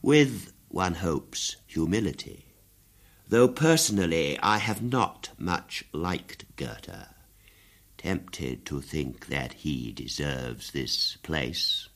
with, one hopes, humility, though personally I have not much liked Goethe, tempted to think that he deserves this place.